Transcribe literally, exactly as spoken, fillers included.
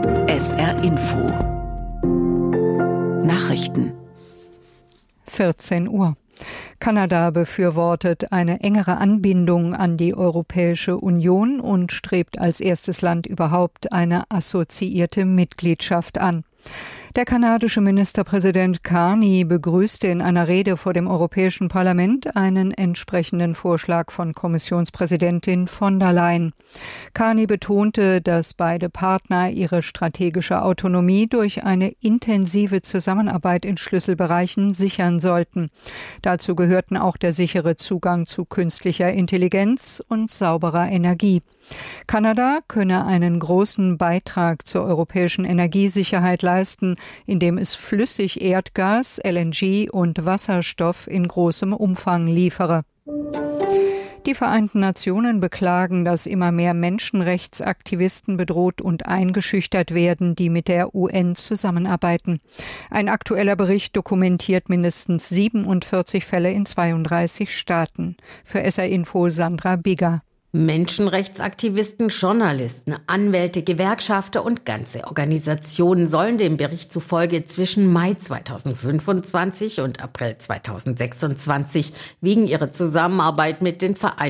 S R Info Nachrichten vierzehn Uhr. Kanada befürwortet eine engere Anbindung an die Europäische Union und strebt als erstes Land überhaupt eine assoziierte Mitgliedschaft an. Der kanadische Ministerpräsident Carney begrüßte in einer Rede vor dem Europäischen Parlament einen entsprechenden Vorschlag von Kommissionspräsidentin von der Leyen. Carney betonte, dass beide Partner ihre strategische Autonomie durch eine intensive Zusammenarbeit in Schlüsselbereichen sichern sollten. Dazu gehörten auch der sichere Zugang zu künstlicher Intelligenz und sauberer Energie. Kanada könne einen großen Beitrag zur europäischen Energiesicherheit leisten, indem es Flüssigerdgas, L N G und Wasserstoff in großem Umfang liefere. Die Vereinten Nationen beklagen, dass immer mehr Menschenrechtsaktivisten bedroht und eingeschüchtert werden, die mit der U N zusammenarbeiten. Ein aktueller Bericht dokumentiert mindestens siebenundvierzig Fälle in zweiunddreißig Staaten. Für S R Info Sandra Bigger. Menschenrechtsaktivisten, Journalisten, Anwälte, Gewerkschafter und ganze Organisationen sollen dem Bericht zufolge zwischen Mai zweitausendfünfundzwanzig und April zweitausendsechsundzwanzig wegen ihrer Zusammenarbeit mit den Vereinten